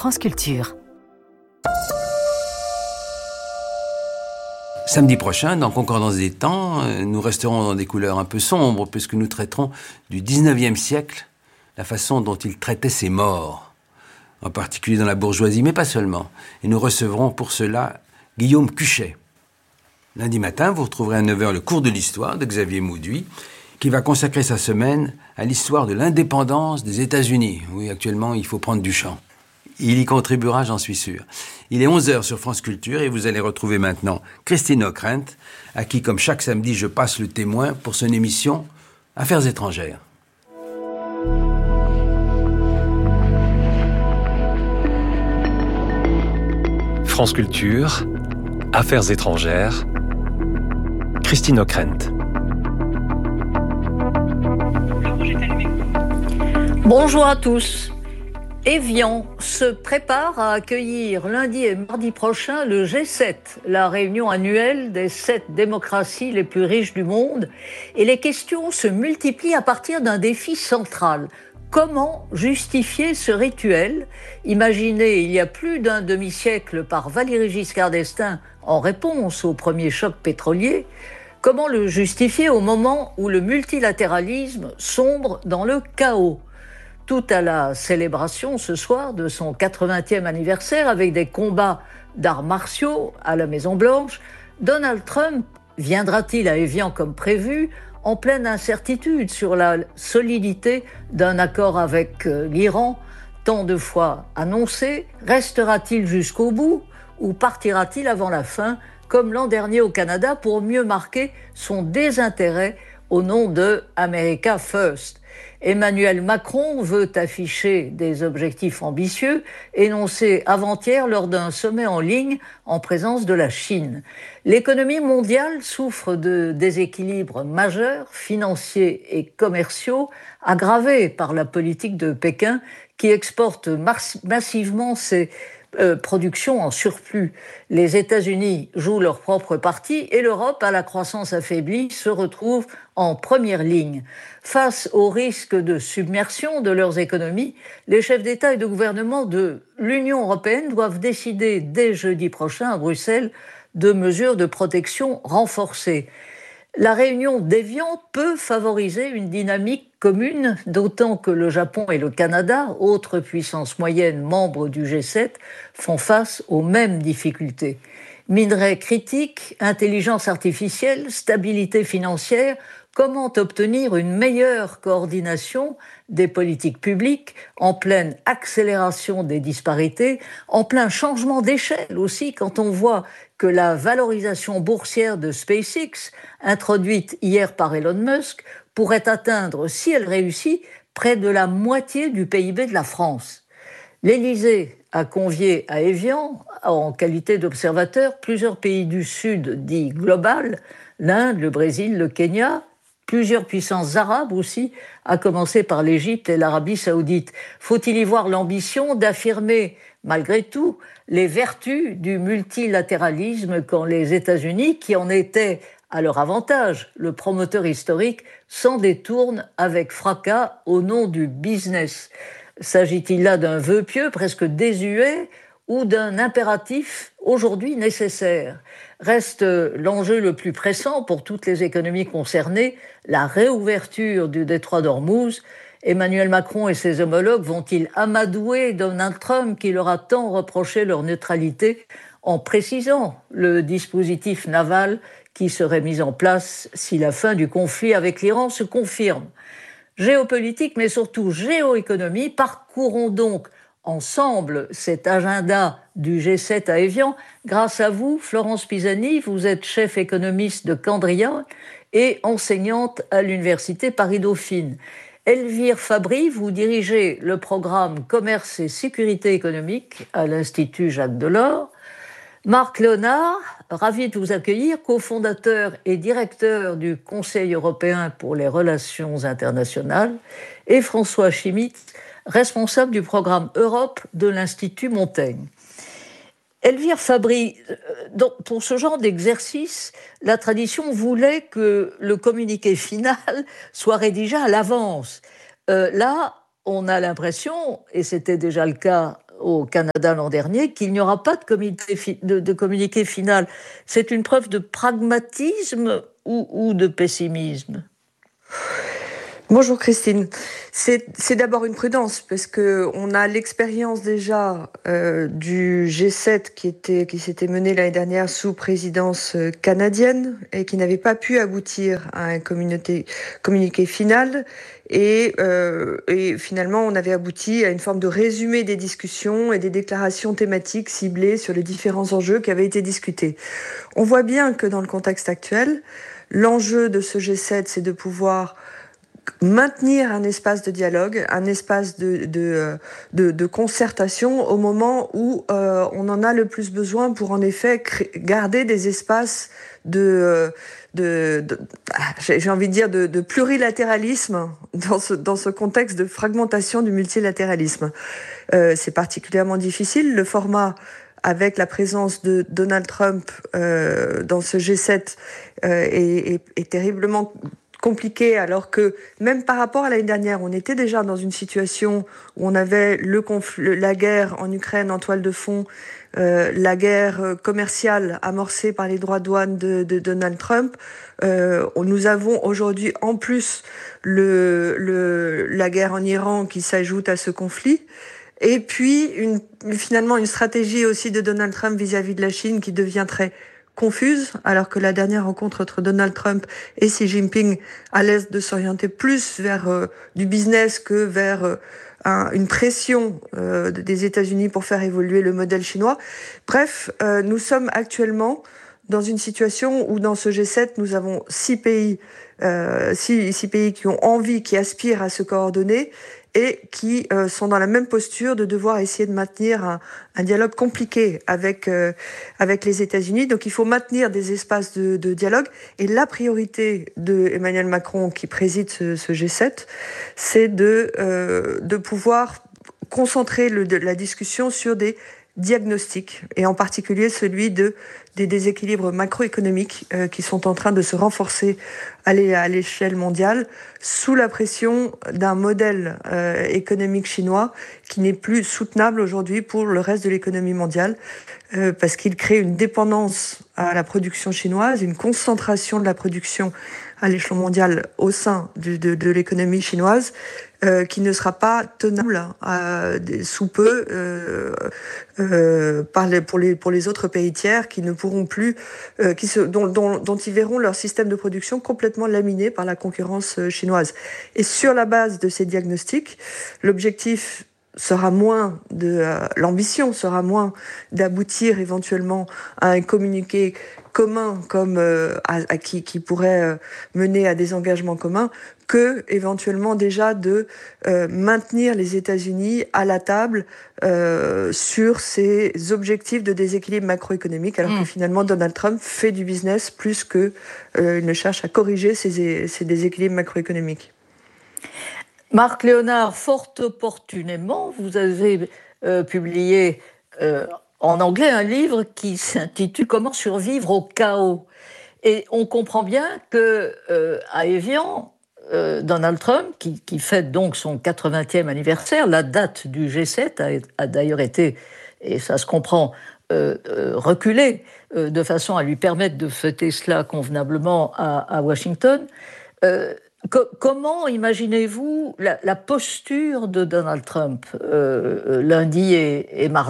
France Culture. Samedi prochain, dans Concordance des temps, nous resterons dans des couleurs un peu sombres puisque nous traiterons du 19e siècle, la façon dont il traitait ses morts, en particulier dans la bourgeoisie, mais pas seulement. Et nous recevrons pour cela Guillaume Cuchet. Lundi matin, vous retrouverez à 9h le cours de l'histoire de Xavier Mauduit, qui va consacrer sa semaine à l'histoire de l'indépendance des États-Unis. Oui, actuellement, il faut prendre du champ. Il y contribuera, j'en suis sûr. Il est 11h sur France Culture et vous allez retrouver maintenant Christine Ockrent, à qui, comme chaque samedi, je passe le témoin pour son émission Affaires étrangères. France Culture, Affaires étrangères, Christine Ockrent. Bonjour à tous. Évian se prépare à accueillir lundi et mardi prochain le G7, la réunion annuelle des 7 démocraties les plus riches du monde. Et les questions se multiplient à partir d'un défi central. Comment justifier ce rituel, imaginé il y a plus d'un demi-siècle par Valéry Giscard d'Estaing en réponse au premier choc pétrolier? Comment le justifier au moment où le multilatéralisme sombre dans le chaos? Tout à la célébration ce soir de son 80e anniversaire avec des combats d'arts martiaux à la Maison-Blanche, Donald Trump viendra-t-il à Évian comme prévu, en pleine incertitude sur la solidité d'un accord avec l'Iran, tant de fois annoncé? Restera-t-il jusqu'au bout ou partira-t-il avant la fin, comme l'an dernier au Canada, pour mieux marquer son désintérêt au nom de America First? Emmanuel Macron veut afficher des objectifs ambitieux, énoncés avant-hier lors d'un sommet en ligne en présence de la Chine. L'économie mondiale souffre de déséquilibres majeurs, financiers et commerciaux, aggravés par la politique de Pékin qui exporte massivement ses production en surplus. Les États-Unis jouent leur propre partie et l'Europe, à la croissance affaiblie, se retrouve en première ligne. Face au risque de submersion de leurs économies, les chefs d'État et de gouvernement de l'Union européenne doivent décider dès jeudi prochain à Bruxelles de mesures de protection renforcées. La réunion d'Évian peut favoriser une dynamique commune, d'autant que le Japon et le Canada, autres puissances moyennes membres du G7, font face aux mêmes difficultés. Minerais critiques, intelligence artificielle, stabilité financière, comment obtenir une meilleure coordination des politiques publiques en pleine accélération des disparités, en plein changement d'échelle aussi, quand on voit que la valorisation boursière de SpaceX, introduite hier par Elon Musk, pourrait atteindre, si elle réussit, près de la moitié du PIB de la France. L'Élysée a convié à Évian, en qualité d'observateur, plusieurs pays du Sud dits global, l'Inde, le Brésil, le Kenya, plusieurs puissances arabes aussi, à commencer par l'Égypte et l'Arabie saoudite. Faut-il y voir l'ambition d'affirmer, malgré tout, les vertus du multilatéralisme quand les États-Unis, qui en étaient à leur avantage, le promoteur historique, s'en détournent avec fracas au nom du business? S'agit-il là d'un vœu pieux presque désuet ou d'un impératif aujourd'hui nécessaire? Reste l'enjeu le plus pressant pour toutes les économies concernées, la réouverture du détroit d'Ormuz. Emmanuel Macron et ses homologues vont-ils amadouer Donald Trump qui leur a tant reproché leur neutralité en précisant le dispositif naval qui serait mis en place si la fin du conflit avec l'Iran se confirme? Géopolitique, mais surtout géoéconomie, parcourons donc ensemble cet agenda du G7 à Évian. Grâce à vous, Florence Pisani, vous êtes chef économiste de Candrian et enseignante à l'université Paris-Dauphine. Elvire Fabry, vous dirigez le programme Commerce et Sécurité économique à l'Institut Jacques Delors. Marc Léonard, ravi de vous accueillir, cofondateur et directeur du Conseil européen pour les relations internationales, et François Schmitt, responsable du programme Europe de l'Institut Montaigne. Elvire Fabry, pour ce genre d'exercice, la tradition voulait que le communiqué final soit rédigé à l'avance. Là, on a l'impression, et c'était déjà le cas au Canada l'an dernier qu'il n'y aura pas de communiqué final. C'est une preuve de pragmatisme ou de pessimisme? Bonjour Christine. C'est d'abord une prudence parce que on a l'expérience déjà du G7 qui s'était mené l'année dernière sous présidence canadienne et qui n'avait pas pu aboutir à un communiqué final. Et finalement, on avait abouti à une forme de résumé des discussions et des déclarations thématiques ciblées sur les différents enjeux qui avaient été discutés. On voit bien que dans le contexte actuel, l'enjeu de ce G7, c'est de pouvoir maintenir un espace de dialogue, un espace de concertation au moment où on en a le plus besoin pour en effet garder des espaces j'ai envie de dire de plurilatéralisme dans ce contexte de fragmentation du multilatéralisme. C'est particulièrement difficile. Le format avec la présence de Donald Trump dans ce G7 est terriblement compliqué, alors que même par rapport à l'année dernière, on était déjà dans une situation où on avait la guerre en Ukraine en toile de fond, la guerre commerciale amorcée par les droits de douane de Donald Trump. Nous avons aujourd'hui en plus la guerre en Iran qui s'ajoute à ce conflit. Et puis finalement une stratégie aussi de Donald Trump vis-à-vis de la Chine qui devient très confuse, alors que la dernière rencontre entre Donald Trump et Xi Jinping a l'air de s'orienter plus vers du business que vers une pression des États-Unis pour faire évoluer le modèle chinois. Bref, nous sommes actuellement dans une situation où dans ce G7, nous avons 6 pays qui ont envie, qui aspirent à se coordonner et qui sont dans la même posture de devoir essayer de maintenir un dialogue compliqué avec les États-Unis. Donc il faut maintenir des espaces de dialogue. Et la priorité de Emmanuel Macron, qui préside ce G7, c'est de pouvoir concentrer la discussion sur des diagnostics, et en particulier celui des déséquilibres macroéconomiques qui sont en train de se renforcer à l'échelle mondiale sous la pression d'un modèle économique chinois qui n'est plus soutenable aujourd'hui pour le reste de l'économie mondiale parce qu'il crée une dépendance à la production chinoise, une concentration de la production à l'échelon mondial au sein de l'économie chinoise qui ne sera pas tenable sous peu pour les autres pays tiers qui ne pourront plus, dont ils verront leur système de production complètement laminé par la concurrence chinoise. Et sur la base de ces diagnostics, l'objectif sera moins l'ambition sera moins d'aboutir éventuellement à un communiqué commun comme qui pourrait mener à des engagements communs, que éventuellement déjà de maintenir les États-Unis à la table sur ces objectifs de déséquilibre macroéconomique, alors que finalement Donald Trump fait du business plus que il ne cherche à corriger ces déséquilibres macroéconomiques. Marc Léonard, fort opportunément, vous avez publié en anglais un livre qui s'intitule « Comment survivre au chaos ». Et on comprend bien qu'à Évian, Donald Trump, qui fête donc son 80e anniversaire, la date du G7 a d'ailleurs été, et ça se comprend, reculée de façon à lui permettre de fêter cela convenablement à Washington. Comment imaginez-vous la posture de Donald Trump lundi et mardi ?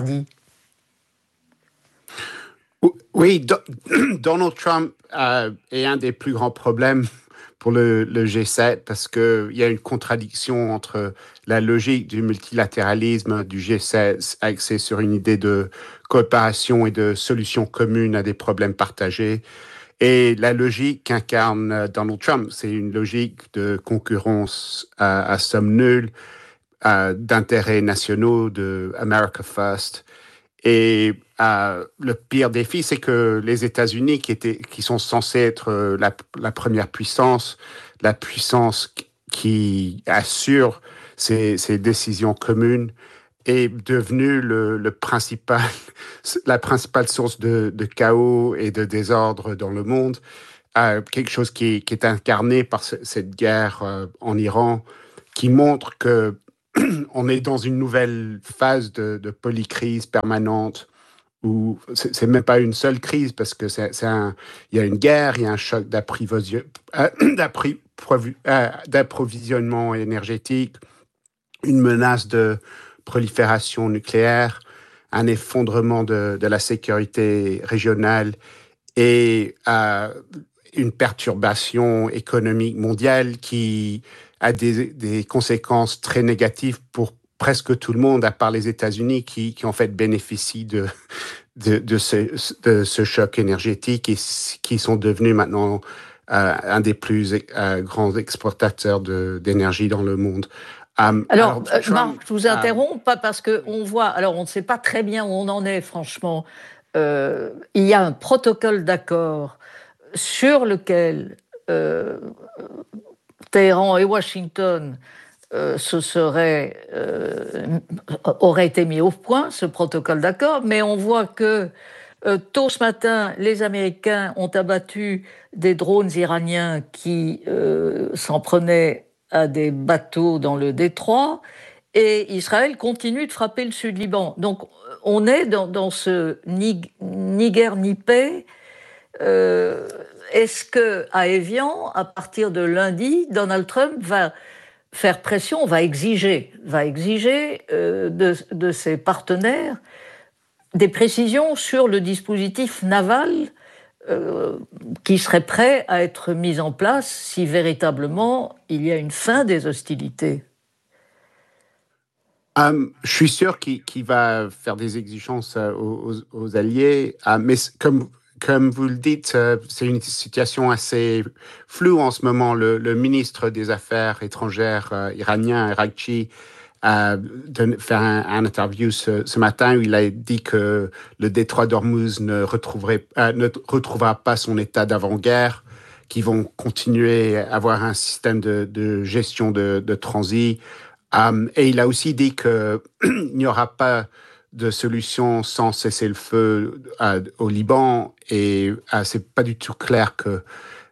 Oui, Donald Trump est un des plus grands problèmes pour le G7 parce qu'il y a une contradiction entre la logique du multilatéralisme du G7 axée sur une idée de coopération et de solutions communes à des problèmes partagés et la logique qu'incarne Donald Trump. C'est une logique de concurrence à somme nulle, d'intérêts nationaux, de America First. Et le pire défi, c'est que les États-Unis, qui sont censés être la première puissance, la puissance qui assure ces décisions communes, est devenue la principale source de chaos et de désordre dans le monde. Quelque chose qui est incarné par cette guerre en Iran, qui montre que on est dans une nouvelle phase de polycrise permanente où c'est même pas une seule crise parce que il y a une guerre, il y a un choc d'approvisionnement énergétique, une menace de prolifération nucléaire, un effondrement de la sécurité régionale et une perturbation économique mondiale qui a des conséquences très négatives pour presque tout le monde, à part les États-Unis qui en fait bénéficient de ce choc énergétique et qui sont devenus maintenant un des plus grands exportateurs d'énergie dans le monde. Alors Marc, je vous interromps, pas parce qu'on voit, alors on ne sait pas très bien où on en est, franchement. Il y a un protocole d'accord sur lequel Téhéran et Washington aurait été mis au point, ce protocole d'accord, mais on voit que tôt ce matin, les Américains ont abattu des drones iraniens qui s'en prenaient à des bateaux dans le détroit, et Israël continue de frapper le Sud-Liban. Donc on est dans ce ni guerre ni paix. Est-ce qu'à Évian, à partir de lundi, Donald Trump va faire pression, va exiger de ses partenaires des précisions sur le dispositif naval qui serait prêt à être mis en place si véritablement il y a une fin des hostilités? Je suis sûr qu'il va faire des exigences aux alliés, mais comme vous le dites, c'est une situation assez floue en ce moment. Le ministre des Affaires étrangères iranien, Araghchi, a fait un interview ce matin où il a dit que le détroit d'Ormuz ne retrouvera pas son état d'avant-guerre, qu'ils vont continuer à avoir un système de gestion de transit. Et il a aussi dit qu'il n'y aura pas de solution sans cessez-le-feu au Liban. Et c'est pas du tout clair que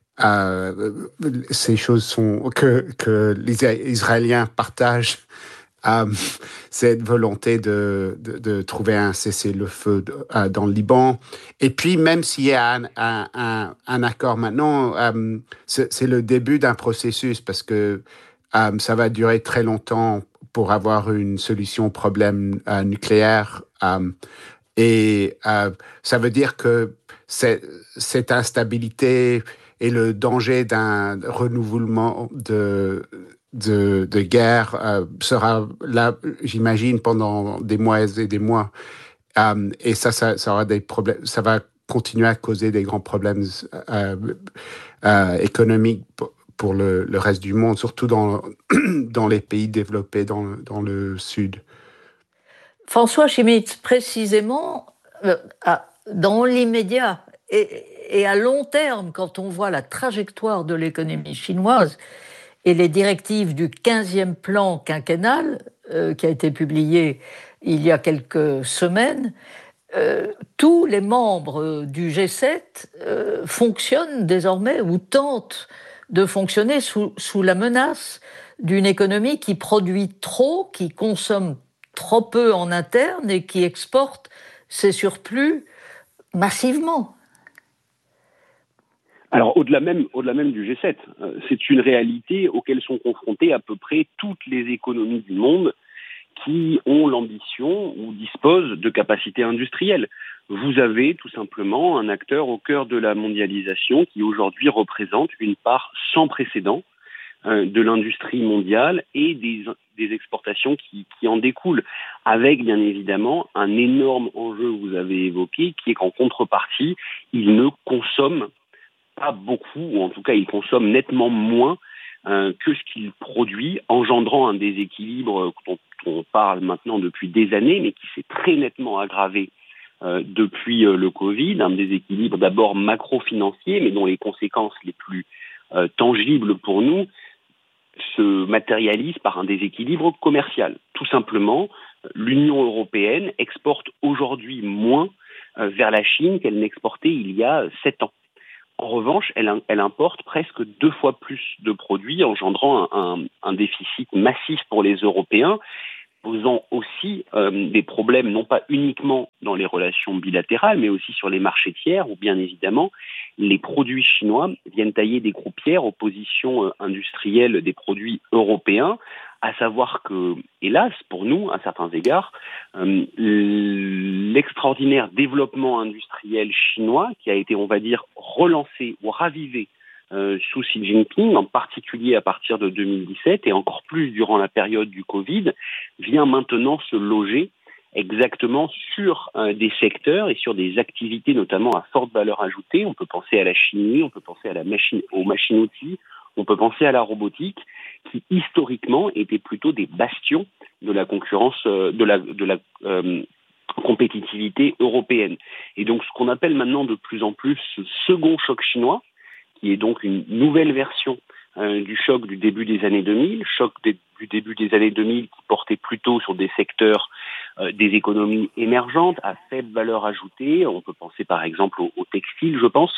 ces choses que les Israéliens partagent cette volonté de trouver un cessez-le-feu dans le Liban. Et puis, même s'il y a un accord maintenant, c'est le début d'un processus parce que ça va durer très longtemps pour avoir une solution au problème nucléaire. Et ça veut dire que cette instabilité et le danger d'un renouvellement de guerre sera là, j'imagine, pendant des mois et des mois. Et ça aura des problèmes. Ça va continuer à causer des grands problèmes économiques pour le reste du monde, surtout dans les pays développés dans le Sud. François Schmitz, précisément, dans l'immédiat et à long terme, quand on voit la trajectoire de l'économie chinoise et les directives du 15e plan quinquennal, qui a été publié il y a quelques semaines, tous les membres du G7 fonctionnent désormais ou tentent de fonctionner sous la menace d'une économie qui produit trop, qui consomme trop peu en interne et qui exporte ses surplus massivement. Alors, au-delà même du G7, c'est une réalité auquel sont confrontées à peu près toutes les économies du monde qui ont l'ambition ou disposent de capacités industrielles. Vous avez tout simplement un acteur au cœur de la mondialisation qui aujourd'hui représente une part sans précédent de l'industrie mondiale et des exportations qui en découlent, avec bien évidemment un énorme enjeu que vous avez évoqué, qui est qu'en contrepartie, il ne consomme pas beaucoup, ou en tout cas il consomme nettement moins que ce qu'il produit, engendrant un déséquilibre dont on parle maintenant depuis des années, mais qui s'est très nettement aggravé depuis le Covid, un déséquilibre d'abord macro-financier, mais dont les conséquences les plus tangibles pour nous se matérialisent par un déséquilibre commercial. Tout simplement, l'Union européenne exporte aujourd'hui moins vers la Chine qu'elle n'exportait il y a 7 ans. En revanche, elle importe presque 2 fois plus de produits, engendrant un déficit massif pour les Européens, posant aussi des problèmes, non pas uniquement dans les relations bilatérales, mais aussi sur les marchés tiers, où bien évidemment, les produits chinois viennent tailler des croupières aux positions industrielles des produits européens, à savoir que, hélas, pour nous, à certains égards, l'extraordinaire développement industriel chinois, qui a été, on va dire, relancé ou ravivé sous Xi Jinping, en particulier à partir de 2017 et encore plus durant la période du Covid, vient maintenant se loger exactement sur des secteurs et sur des activités notamment à forte valeur ajoutée. On peut penser à la chimie, on peut penser aux machines-outils, on peut penser à la robotique, qui historiquement étaient plutôt des bastions de la concurrence, de la compétitivité européenne. Et donc ce qu'on appelle maintenant de plus en plus ce second choc chinois, qui est donc une nouvelle version du choc du début des années 2000, du début des années 2000 qui portait plutôt sur des secteurs des économies émergentes à faible valeur ajoutée. On peut penser par exemple au textile, je pense,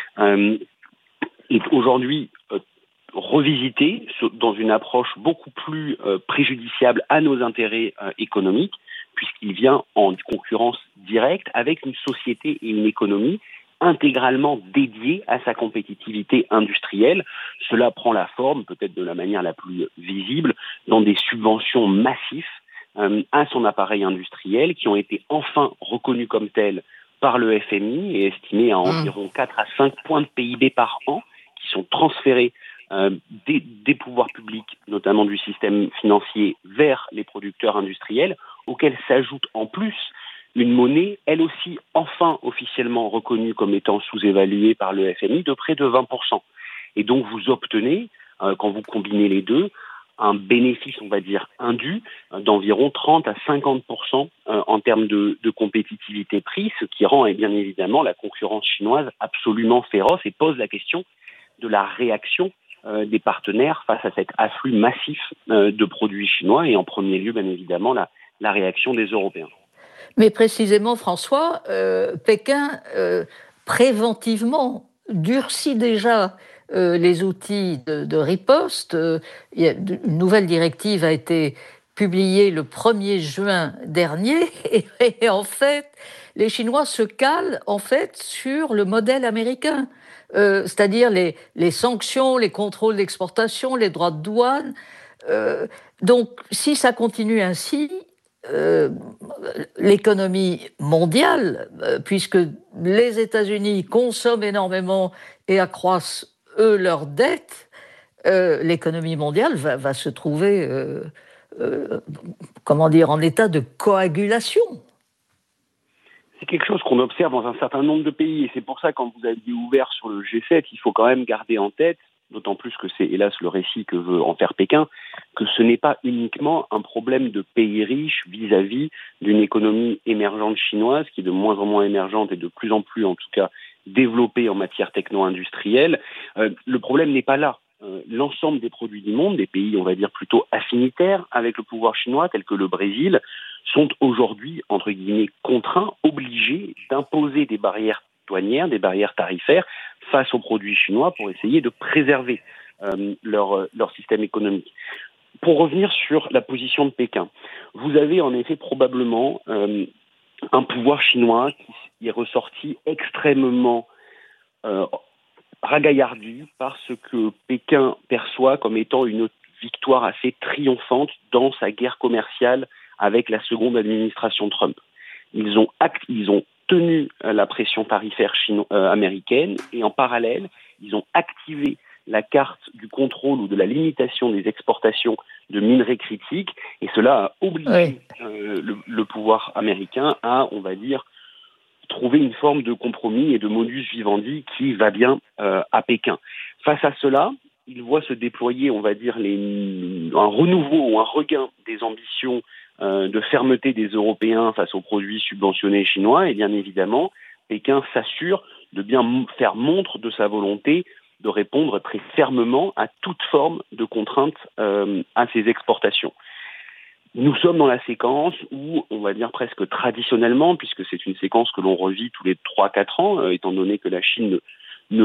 est aujourd'hui revisité dans une approche beaucoup plus préjudiciable à nos intérêts économiques, puisqu'il vient en concurrence directe avec une société et une économie intégralement dédiée à sa compétitivité industrielle. Cela prend la forme, peut-être de la manière la plus visible, dans des subventions massives à son appareil industriel, qui ont été enfin reconnus comme tels par le FMI et estimés à environ 4 à 5 points de PIB par an, qui sont transférés des pouvoirs publics, notamment du système financier, vers les producteurs industriels, auxquels s'ajoute en plus une monnaie, elle aussi, enfin officiellement reconnue comme étant sous-évaluée par le FMI, de près de 20%. Et donc vous obtenez, quand vous combinez les deux, un bénéfice, on va dire, indu d'environ 30 à 50% en termes de compétitivité prix, ce qui rend bien évidemment la concurrence chinoise absolument féroce et pose la question de la réaction des partenaires face à cet afflux massif de produits chinois et en premier lieu, bien évidemment, la réaction des Européens. Mais précisément, François, Pékin, préventivement, durcit déjà les outils de riposte. Une nouvelle directive a été publiée le 1er juin dernier et en fait, les Chinois se calent en fait sur le modèle américain, c'est-à-dire les sanctions, les contrôles d'exportation, les droits de douane. Donc, si ça continue ainsi, l'économie mondiale, puisque les États-Unis consomment énormément et accroissent, eux, leurs dettes, l'économie mondiale va se trouver, en état de coagulation. C'est quelque chose qu'on observe dans un certain nombre de pays, et c'est pour ça, quand vous aviez ouvert sur le G7, il faut quand même garder en tête, d'autant plus que c'est hélas le récit que veut en faire Pékin, que ce n'est pas uniquement un problème de pays riches vis-à-vis d'une économie émergente chinoise, qui est de moins en moins émergente et de plus en plus, en tout cas, développée en matière techno-industrielle. Le problème n'est pas là. L'ensemble des produits du monde, des pays, on va dire, plutôt affinitaires avec le pouvoir chinois, tels que le Brésil, sont aujourd'hui, entre guillemets, contraints, obligés d'imposer des barrières douanières, des barrières tarifaires face aux produits chinois pour essayer de préserver leur système économique. Pour revenir sur la position de Pékin, vous avez en effet probablement un pouvoir chinois qui est ressorti extrêmement ragaillardi par ce que Pékin perçoit comme étant une victoire assez triomphante dans sa guerre commerciale avec la seconde administration Trump. Ils ont tenu la pression tarifaire américaine et en parallèle, ils ont activé la carte du contrôle ou de la limitation des exportations de minerais critiques et cela a obligé le pouvoir américain à, on va dire, trouver une forme de compromis et de modus vivendi qui va bien à Pékin. Face à cela, il voit se déployer, on va dire, un renouveau ou un regain des ambitions de fermeté des Européens face aux produits subventionnés chinois. Et bien évidemment, Pékin s'assure de bien faire montre de sa volonté de répondre très fermement à toute forme de contrainte à ses exportations. Nous sommes dans la séquence où, on va dire presque traditionnellement, puisque c'est une séquence que l'on revit tous les 3-4 ans, étant donné que la Chine ne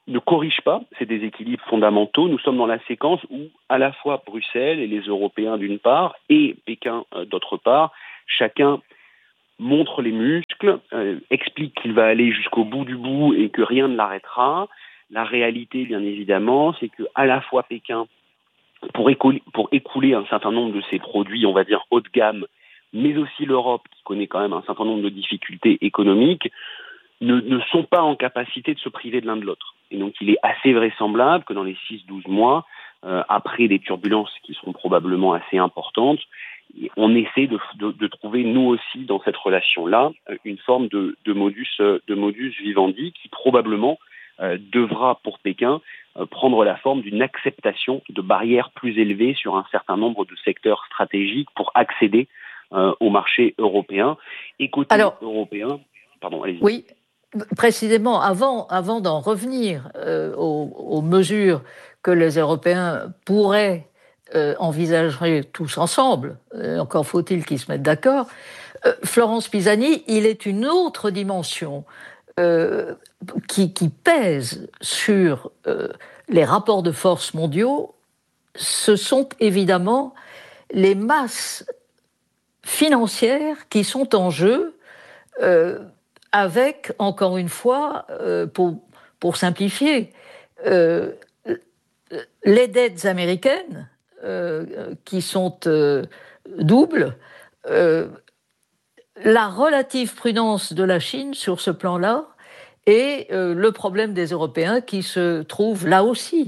ne corrige pas ces déséquilibres fondamentaux. Nous sommes dans la séquence où à la fois Bruxelles et les Européens d'une part et Pékin d'autre part, chacun montre les muscles, explique qu'il va aller jusqu'au bout du bout et que rien ne l'arrêtera. La réalité, bien évidemment, c'est que à la fois Pékin, pour écouler un certain nombre de ses produits, on va dire haut de gamme, mais aussi l'Europe, qui connaît quand même un certain nombre de difficultés économiques, ne sont pas en capacité de se priver de l'un de l'autre. Et donc il est assez vraisemblable que dans les 6-12 mois, après des turbulences qui seront probablement assez importantes, on essaie de trouver, nous aussi, dans cette relation-là, une forme de modus vivendi qui probablement devra, pour Pékin, prendre la forme d'une acceptation de barrières plus élevées sur un certain nombre de secteurs stratégiques pour accéder au marché européen. Et côté européen... Pardon, allez-y. Oui, précisément, avant d'en revenir aux mesures que les Européens pourraient envisager tous ensemble, encore faut-il qu'ils se mettent d'accord, Florence Pisani, il est une autre dimension qui pèse sur les rapports de force mondiaux. Ce sont évidemment les masses financières qui sont en jeu, avec, encore une fois, pour simplifier, les dettes américaines qui sont doubles, la relative prudence de la Chine sur ce plan-là et le problème des Européens qui se trouvent là aussi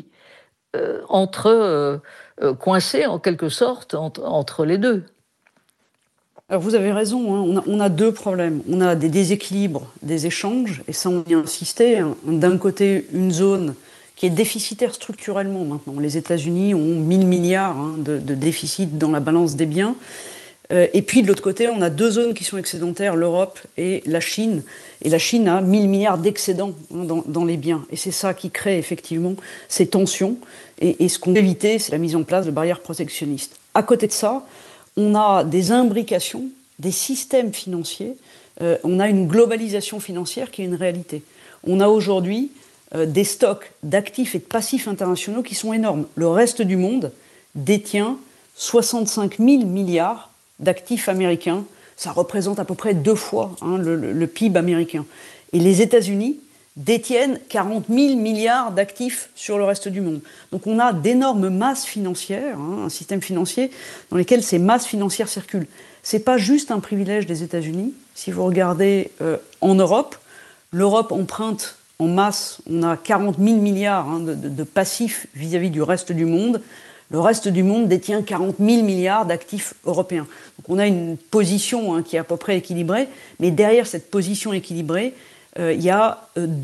coincés en quelque sorte entre les deux. Alors vous avez raison, hein, on a deux problèmes. On a des déséquilibres des échanges, et ça on y a insisté. Hein. D'un côté, une zone qui est déficitaire structurellement maintenant. Les États-Unis ont 1000 milliards de déficit dans la balance des biens. Et puis de l'autre côté, on a deux zones qui sont excédentaires, l'Europe et la Chine. Et la Chine a 1000 milliards d'excédents dans les biens. Et c'est ça qui crée effectivement ces tensions. Et ce qu'on veut éviter, c'est la mise en place de barrières protectionnistes. À côté de ça, on a des imbrications, des systèmes financiers. On a une globalisation financière qui est une réalité. On a aujourd'hui des stocks d'actifs et de passifs internationaux qui sont énormes. Le reste du monde détient 65 000 milliards d'actifs américains. Ça représente à peu près 2 fois le PIB américain. Et les États-Unis détiennent 40 000 milliards d'actifs sur le reste du monde. Donc on a d'énormes masses financières, un système financier dans lequel ces masses financières circulent. Ce n'est pas juste un privilège des États-Unis. Si vous regardez en Europe, l'Europe emprunte en masse, on a 40 000 milliards de passifs vis-à-vis du reste du monde. Le reste du monde détient 40 000 milliards d'actifs européens. Donc on a une position qui est à peu près équilibrée, mais derrière cette position équilibrée, il y a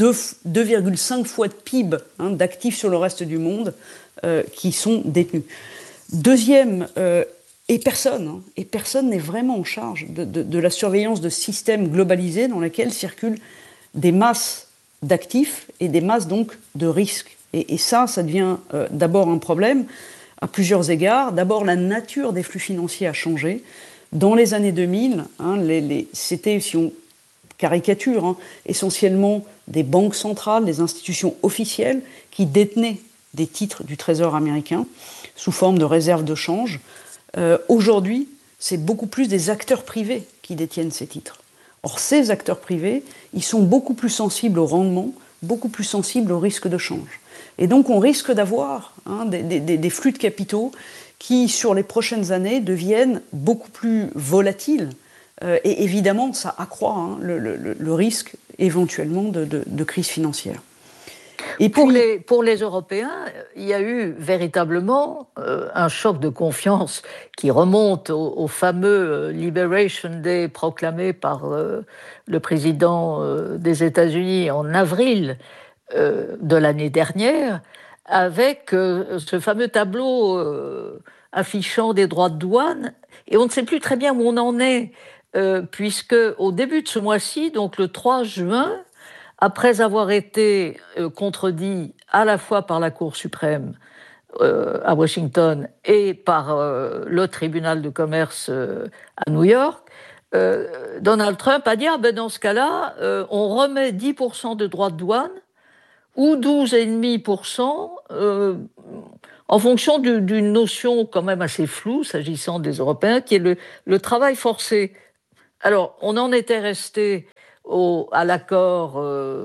2,5 fois de PIB d'actifs sur le reste du monde qui sont détenus. Deuxième, et personne n'est vraiment en charge de la surveillance de systèmes globalisés dans lesquels circulent des masses d'actifs et des masses donc de risques. Et ça devient d'abord un problème à plusieurs égards. D'abord, la nature des flux financiers a changé. Dans les années 2000, c'était, si on caricature, essentiellement des banques centrales, des institutions officielles qui détenaient des titres du Trésor américain sous forme de réserves de change. Aujourd'hui, c'est beaucoup plus des acteurs privés qui détiennent ces titres. Or, ces acteurs privés, ils sont beaucoup plus sensibles au rendement, beaucoup plus sensibles au risque de change. Et donc, on risque d'avoir des flux de capitaux qui, sur les prochaines années, deviennent beaucoup plus volatiles. Et évidemment, ça accroît le risque éventuellement de crise financière. Et pour les Européens, il y a eu véritablement un choc de confiance qui remonte au fameux Liberation Day proclamé par le président des États-Unis en avril de l'année dernière, avec ce fameux tableau affichant des droits de douane. Et on ne sait plus très bien où on en est, puisque au début de ce mois-ci, donc le 3 juin, après avoir été contredit à la fois par la Cour suprême à Washington et par le tribunal de commerce à New York, Donald Trump a dit dans ce cas-là, on remet 10% de droits de douane ou 12,5%, en fonction d'une notion quand même assez floue, s'agissant des Européens, qui est le travail forcé. Alors, on en était resté à l'accord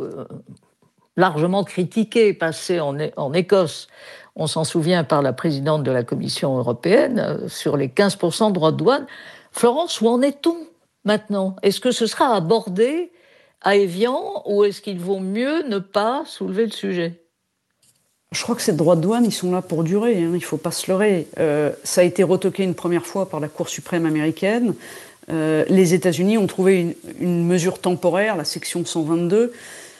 largement critiqué, passé en Écosse, on s'en souvient, par la présidente de la Commission européenne, sur les 15% de droits de douane. Florence, où en est-on maintenant? Est-ce que ce sera abordé à Évian ou est-ce qu'il vaut mieux ne pas soulever le sujet? Je crois que ces droits de douane, ils sont là pour durer, il ne faut pas se leurrer. Ça a été retoqué une première fois par la Cour suprême américaine. Les États-Unis ont trouvé une mesure temporaire, la section 122,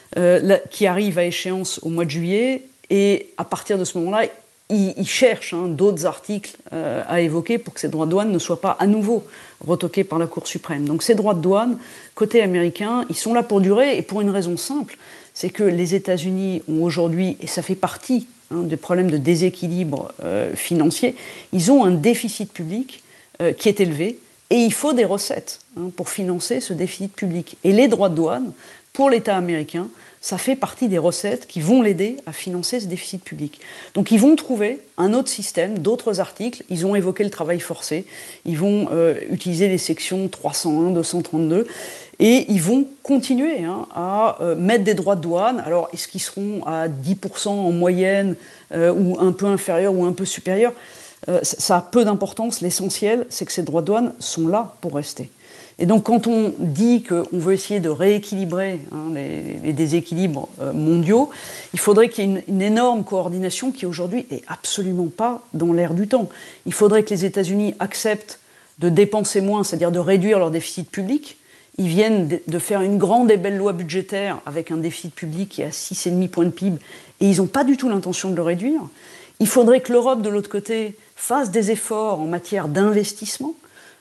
qui arrive à échéance au mois de juillet, et à partir de ce moment-là, ils cherchent d'autres articles à évoquer pour que ces droits de douane ne soient pas à nouveau retoqués par la Cour suprême. Donc ces droits de douane, côté américain, ils sont là pour durer, et pour une raison simple, c'est que les États-Unis ont aujourd'hui, et ça fait partie des problèmes de déséquilibre financier, ils ont un déficit public qui est élevé, et il faut des recettes pour financer ce déficit public. Et les droits de douane, pour l'État américain, ça fait partie des recettes qui vont l'aider à financer ce déficit public. Donc ils vont trouver un autre système, d'autres articles. Ils ont évoqué le travail forcé, ils vont utiliser les sections 301, 232, et ils vont continuer à mettre des droits de douane. Alors est-ce qu'ils seront à 10% en moyenne, ou un peu inférieurs ou un peu supérieurs? Ça a peu d'importance. L'essentiel, c'est que ces droits de douane sont là pour rester. Et donc, quand on dit qu'on veut essayer de rééquilibrer les déséquilibres mondiaux, il faudrait qu'il y ait une énorme coordination qui, aujourd'hui, n'est absolument pas dans l'air du temps. Il faudrait que les États-Unis acceptent de dépenser moins, c'est-à-dire de réduire leur déficit public. Ils viennent de faire une grande et belle loi budgétaire avec un déficit public qui est à 6,5 points de PIB, et ils n'ont pas du tout l'intention de le réduire. Il faudrait que l'Europe, de l'autre côté, fasse des efforts en matière d'investissement.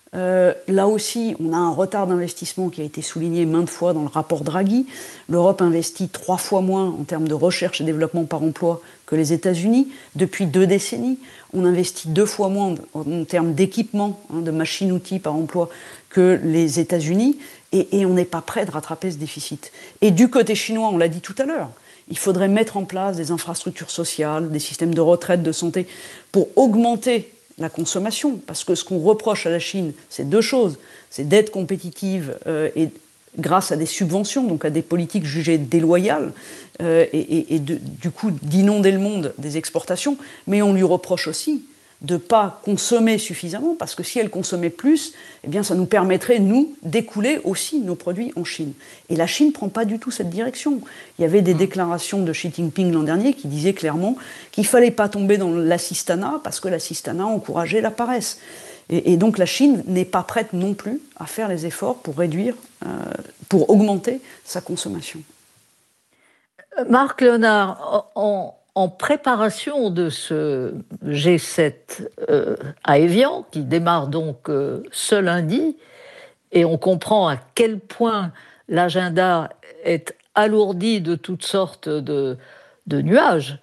Là aussi, on a un retard d'investissement qui a été souligné maintes fois dans le rapport Draghi. L'Europe investit 3 fois moins en termes de recherche et développement par emploi que les États-Unis. Depuis 2 décennies, on investit 2 fois moins en termes d'équipement, de machines-outils par emploi, que les États-Unis. Et on n'est pas prêt de rattraper ce déficit. Et du côté chinois, on l'a dit tout à l'heure, il faudrait mettre en place des infrastructures sociales, des systèmes de retraite, de santé, pour augmenter la consommation, parce que ce qu'on reproche à la Chine, c'est 2 choses. C'est d'être compétitive et grâce à des subventions, donc à des politiques jugées déloyales, du coup d'inonder le monde des exportations, mais on lui reproche aussi de ne pas consommer suffisamment, parce que si elle consommait plus, eh bien, ça nous permettrait, nous, d'écouler aussi nos produits en Chine. Et la Chine ne prend pas du tout cette direction. Il y avait des déclarations de Xi Jinping l'an dernier qui disaient clairement qu'il ne fallait pas tomber dans l'assistanat, parce que l'assistanat encourageait la paresse. Et donc la Chine n'est pas prête non plus à faire les efforts pour réduire, pour augmenter sa consommation. Marc Léonard, en préparation de ce G7 à Évian, qui démarre donc ce lundi, et on comprend à quel point l'agenda est alourdi de toutes sortes de nuages,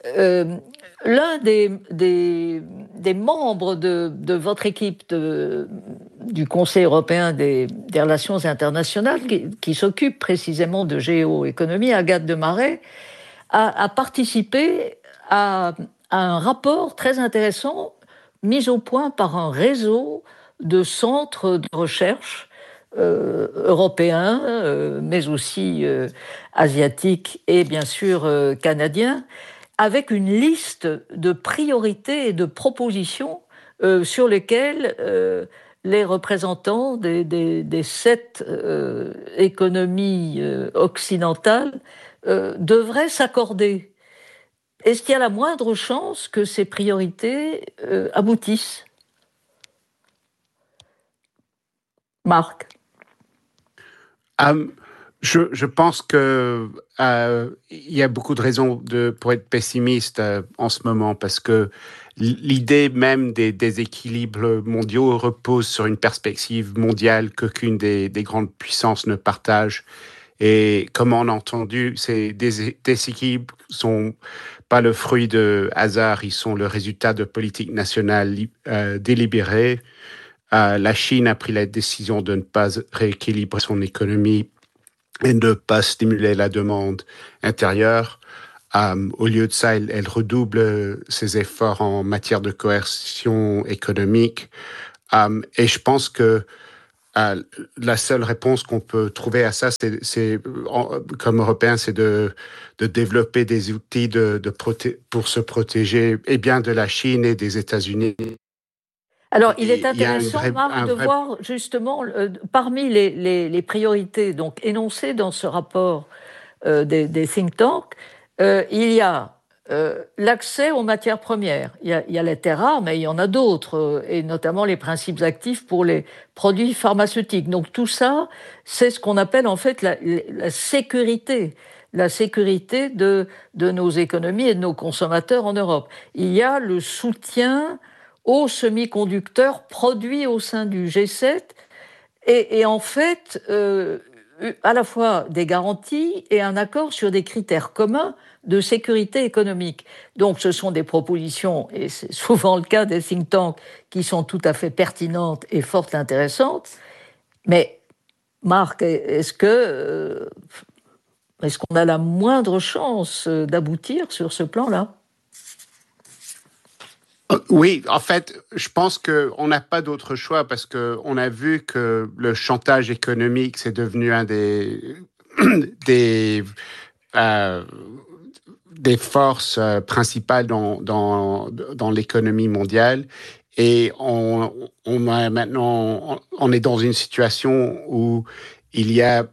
l'un des membres de votre équipe du Conseil européen des relations internationales, qui s'occupe précisément de géoéconomie, Agathe Demaret, a participé à un rapport très intéressant mis au point par un réseau de centres de recherche européens, mais aussi asiatiques et bien sûr canadiens, avec une liste de priorités et de propositions sur lesquelles les représentants des 7 économies occidentales devraient s'accorder. Est-ce qu'il y a la moindre chance que ces priorités aboutissent? Marc? Je pense que il y a beaucoup de raisons pour être pessimiste en ce moment, parce que l'idée même des déséquilibres mondiaux repose sur une perspective mondiale qu'aucune des grandes puissances ne partage. Et comme on a entendu, ces déséquilibres sont pas le fruit de hasard, ils sont le résultat de politiques nationales délibérées. La Chine a pris la décision de ne pas rééquilibrer son économie et de ne pas stimuler la demande intérieure. Au lieu de ça, elle redouble ses efforts en matière de coercion économique. Et je pense que la seule réponse qu'on peut trouver à ça, comme Européens, c'est de développer des outils pour se protéger et bien de la Chine et des États-Unis. Alors, il est intéressant, Marc, de voir justement, parmi les priorités donc, énoncées dans ce rapport des think tanks, il y a l'accès aux matières premières. Il y a les terres rares, mais il y en a d'autres, et notamment les principes actifs pour les produits pharmaceutiques. Donc tout ça, c'est ce qu'on appelle en fait la sécurité de nos économies et de nos consommateurs en Europe. Il y a le soutien aux semi-conducteurs produits au sein du G7 et en fait à la fois des garanties et un accord sur des critères communs de sécurité économique. Donc ce sont des propositions, et c'est souvent le cas des think tanks, qui sont tout à fait pertinentes et fort intéressantes. Mais Marc, est-ce qu'on a la moindre chance d'aboutir sur ce plan-là ? Oui, en fait, je pense qu'on n'a pas d'autre choix parce qu'on a vu que le chantage économique, c'est devenu un des forces principales dans l'économie mondiale. Et on est dans une situation où il y a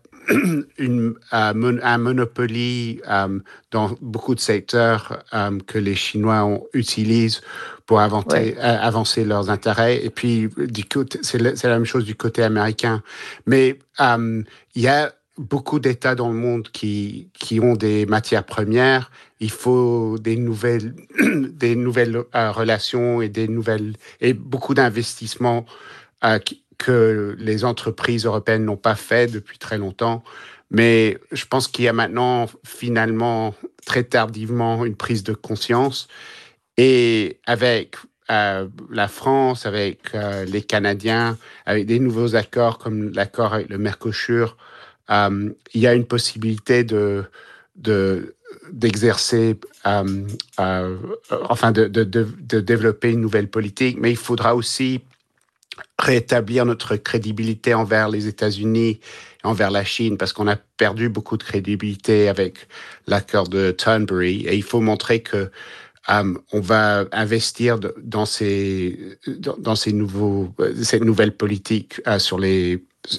un monopoly dans beaucoup de secteurs que les Chinois utilisent pour avancer leurs intérêts. Et puis, c'est la même chose du côté américain. Mais il y a beaucoup d'États dans le monde qui ont des matières premières. Il faut des nouvelles relations et beaucoup d'investissements que les entreprises européennes n'ont pas fait depuis très longtemps. Mais je pense qu'il y a maintenant, finalement, très tardivement, une prise de conscience. Et avec la France, avec les Canadiens, avec des nouveaux accords comme l'accord avec le Mercosur, il y a une possibilité d'exercer, de développer une nouvelle politique. Mais il faudra aussi rétablir notre crédibilité envers les États-Unis, envers la Chine, parce qu'on a perdu beaucoup de crédibilité avec l'accord de Turnberry. Et il faut montrer que on va investir dans cette nouvelle politique sur les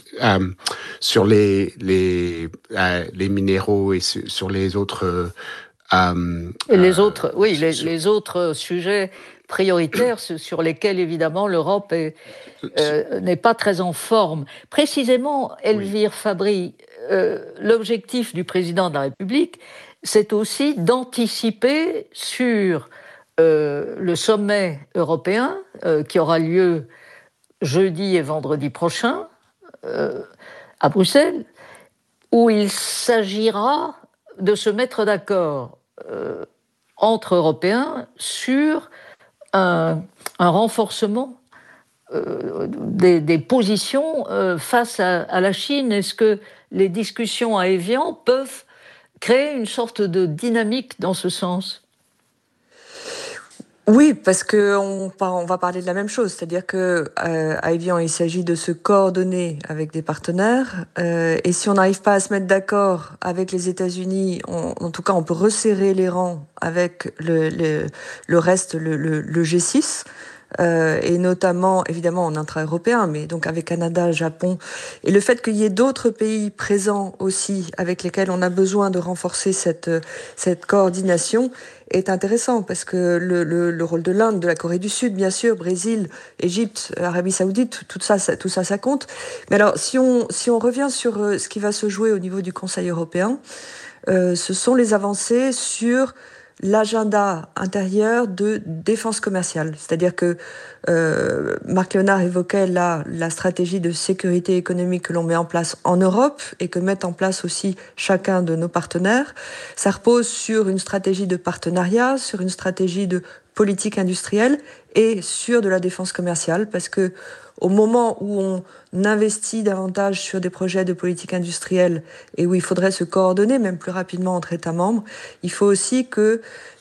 minéraux et sur les autres. Et les autres sujets prioritaires sur lesquels, évidemment, l'Europe n'est pas très en forme. Précisément, Elvire Fabry, l'objectif du président de la République, c'est aussi d'anticiper sur le sommet européen qui aura lieu jeudi et vendredi prochain à Bruxelles, où il s'agira de se mettre d'accord entre Européens sur un renforcement des positions face à la Chine. Est-ce que les discussions à Évian peuvent créer une sorte de dynamique dans ce sens ? Oui, parce qu'on va parler de la même chose, c'est-à-dire que à Évian, il s'agit de se coordonner avec des partenaires, et si on n'arrive pas à se mettre d'accord avec les États-Unis, en tout cas, on peut resserrer les rangs avec le reste, le G6. Et notamment, évidemment, en intra-européen, mais donc avec Canada, Japon. Et le fait qu'il y ait d'autres pays présents aussi, avec lesquels on a besoin de renforcer cette coordination, est intéressant, parce que le rôle de l'Inde, de la Corée du Sud, bien sûr, Brésil, Égypte, Arabie Saoudite, tout ça compte. Mais alors, si on revient sur ce qui va se jouer au niveau du Conseil européen, ce sont les avancées sur l'agenda intérieur de défense commerciale. C'est-à-dire que Marc Léonard évoquait la stratégie de sécurité économique que l'on met en place en Europe et que mettent en place aussi chacun de nos partenaires. Ça repose sur une stratégie de partenariat, sur une stratégie de politique industrielle et sur de la défense commerciale, parce que au moment où on investit davantage sur des projets de politique industrielle et où il faudrait se coordonner même plus rapidement entre États membres, il faut aussi que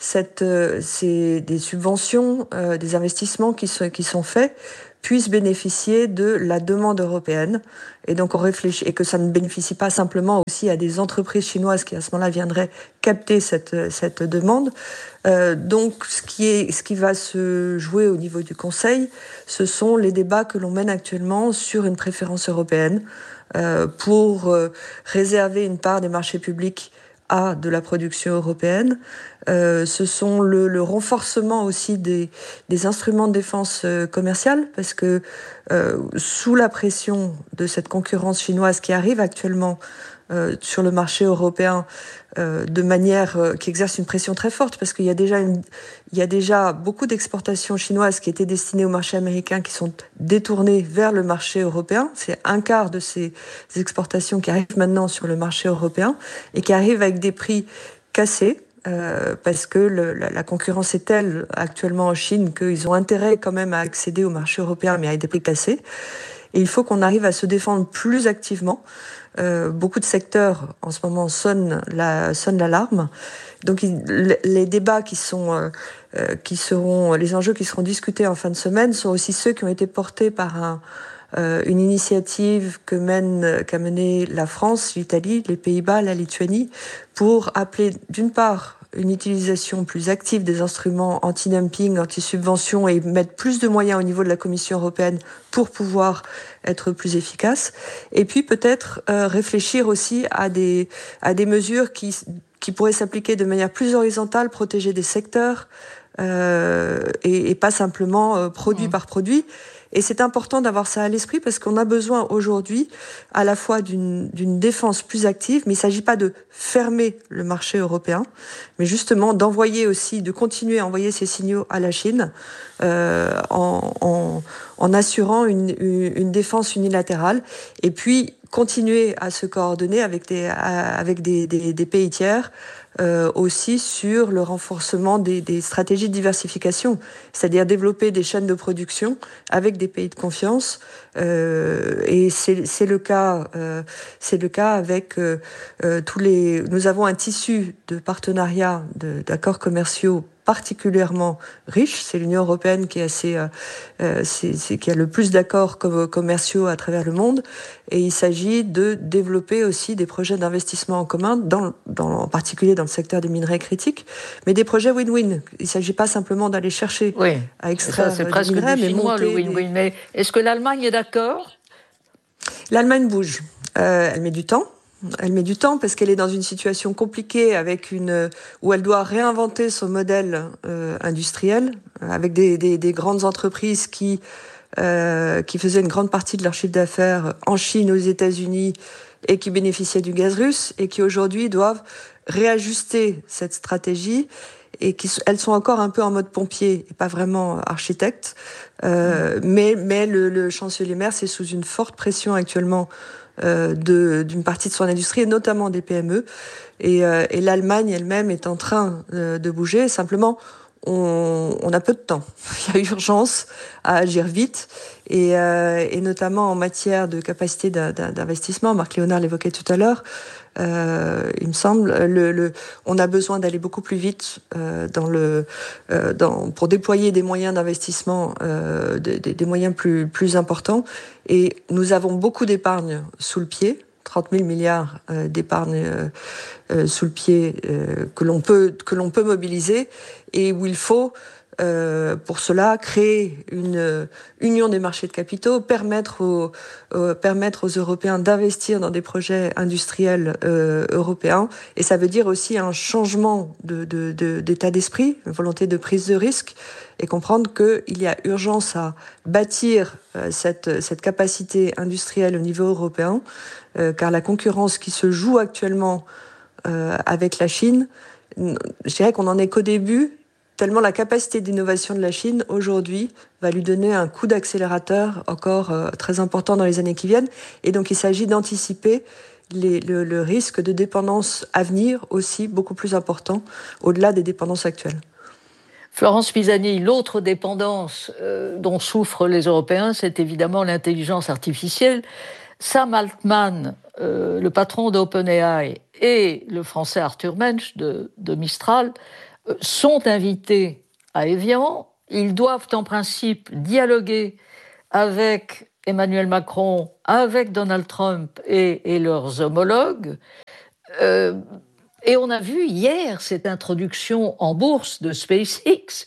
des subventions, des investissements qui sont faits puissent bénéficier de la demande européenne. Et donc on réfléchit, et que ça ne bénéficie pas simplement aussi à des entreprises chinoises qui à ce moment-là viendraient capter cette demande. Donc ce qui va se jouer au niveau du Conseil, ce sont les débats que l'on mène actuellement sur une préférence européenne pour réserver une part des marchés publics à de la production européenne. Ce sont le renforcement aussi des instruments de défense commerciale, parce que sous la pression de cette concurrence chinoise qui arrive actuellement sur le marché européen de manière qui exerce une pression très forte, parce qu'il y a déjà beaucoup d'exportations chinoises qui étaient destinées au marché américain qui sont détournées vers le marché européen. C'est un quart de ces exportations qui arrivent maintenant sur le marché européen et qui arrivent avec des prix cassés. Parce que la concurrence est telle actuellement en Chine qu'ils ont intérêt quand même à accéder au marché européen, mais avec des prix cassés. Et il faut qu'on arrive à se défendre plus activement. Beaucoup de secteurs en ce moment sonnent l'alarme. Donc les débats qui seront les enjeux qui seront discutés en fin de semaine sont aussi ceux qui ont été portés par une initiative qu'a menée la France, l'Italie, les Pays-Bas, la Lituanie, pour appeler d'une part une utilisation plus active des instruments anti-dumping, anti-subvention et mettre plus de moyens au niveau de la Commission européenne pour pouvoir être plus efficace. Et puis peut-être réfléchir aussi à des mesures qui pourraient s'appliquer de manière plus horizontale, protéger des secteurs et pas simplement produit par produit. Et c'est important d'avoir ça à l'esprit parce qu'on a besoin aujourd'hui à la fois d'une défense plus active, mais il ne s'agit pas de fermer le marché européen, mais justement de continuer à envoyer ces signaux à la Chine en assurant une défense unilatérale et puis continuer à se coordonner avec des pays tiers aussi sur le renforcement des stratégies de diversification, c'est-à-dire développer des chaînes de production avec des pays de confiance. Et c'est le cas avec nous avons un tissu de partenariats, d'accords commerciaux particulièrement riche. C'est l'Union européenne qui est qui a le plus d'accords commerciaux à travers le monde. Et il s'agit de développer aussi des projets d'investissement en commun, en particulier dans le secteur des minerais critiques, mais des projets win-win. Il ne s'agit pas simplement d'aller chercher à extraire c'est presque des minerais, du chinois, le win-win. Mais est-ce que l'Allemagne est d'accord ? L'Allemagne bouge. Elle met du temps. Elle met du temps parce qu'elle est dans une situation compliquée où elle doit réinventer son modèle industriel avec des grandes entreprises qui faisaient une grande partie de leur chiffre d'affaires en Chine, aux États-Unis et qui bénéficiaient du gaz russe et qui aujourd'hui doivent réajuster cette stratégie et elles sont encore un peu en mode pompier et pas vraiment architecte. Mais le chancelier Merz est sous une forte pression actuellement d'une partie de son industrie et notamment des PME et l'Allemagne elle-même est en train de bouger. Simplement on a peu de temps. Il y a urgence à agir vite et notamment en matière de capacité d'investissement. Marc Léonard l'évoquait tout à l'heure. Il me semble, on a besoin d'aller beaucoup plus vite pour déployer des moyens d'investissement, des moyens plus importants. Et nous avons beaucoup d'épargne sous le pied, 30 000 milliards d'épargne sous le pied que l'on peut mobiliser et où il faut pour cela créer une union des marchés de capitaux, permettre aux Européens d'investir dans des projets industriels européens. Et ça veut dire aussi un changement d'état d'esprit, une volonté de prise de risque et comprendre qu'il y a urgence à bâtir cette capacité industrielle au niveau européen, car la concurrence qui se joue actuellement avec la Chine, je dirais qu'on n'en est qu'au début, tellement la capacité d'innovation de la Chine, aujourd'hui, va lui donner un coup d'accélérateur encore très important dans les années qui viennent. Et donc, il s'agit d'anticiper le risque de dépendance à venir aussi beaucoup plus important, au-delà des dépendances actuelles. Florence Pisani, l'autre dépendance dont souffrent les Européens, c'est évidemment l'intelligence artificielle. Sam Altman, le patron d'OpenAI, et le français Arthur Mensch de Mistral sont invités à Évian. Ils doivent en principe dialoguer avec Emmanuel Macron, avec Donald Trump et leurs homologues. Et on a vu hier cette introduction en bourse de SpaceX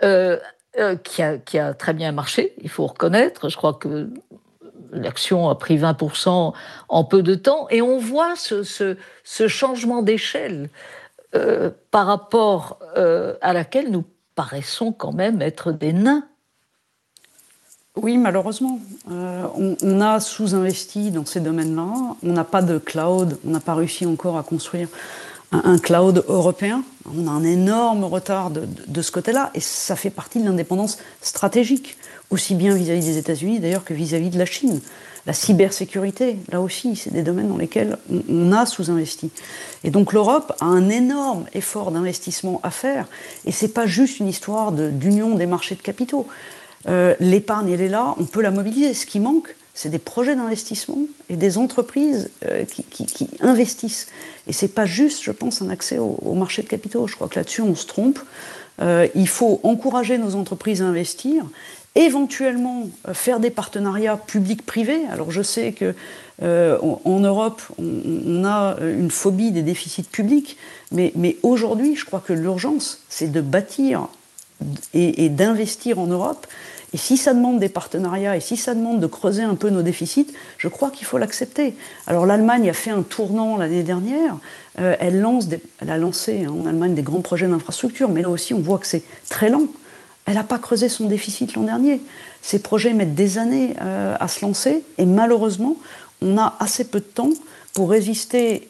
qui a très bien marché, il faut reconnaître. Je crois que l'action a pris 20% en peu de temps. Et on voit ce changement d'échelle par rapport à laquelle nous paraissons quand même être des nains. Oui, malheureusement. On a sous-investi dans ces domaines-là. On n'a pas de cloud. On n'a pas réussi encore à construire un cloud européen. On a un énorme retard de ce côté-là. Et ça fait partie de l'indépendance stratégique, aussi bien vis-à-vis des États-Unis d'ailleurs que vis-à-vis de la Chine. La cybersécurité, là aussi, c'est des domaines dans lesquels on a sous-investi. Et donc l'Europe a un énorme effort d'investissement à faire. Et ce n'est pas juste une histoire d'union des marchés de capitaux. L'épargne, elle est là, on peut la mobiliser. Ce qui manque, c'est des projets d'investissement et des entreprises qui investissent. Et ce n'est pas juste, je pense, un accès au marché de capitaux. Je crois que là-dessus, on se trompe. Il faut encourager nos entreprises à investir, éventuellement faire des partenariats publics-privés. Alors je sais qu'en Europe, on a une phobie des déficits publics, mais aujourd'hui, je crois que l'urgence, c'est de bâtir et d'investir en Europe. Et si ça demande des partenariats et si ça demande de creuser un peu nos déficits, je crois qu'il faut l'accepter. Alors l'Allemagne a fait un tournant l'année dernière. Elle a lancé en Allemagne des grands projets d'infrastructure, mais là aussi on voit que c'est très lent. Elle n'a pas creusé son déficit l'an dernier. Ces projets mettent des années à se lancer et malheureusement, on a assez peu de temps pour résister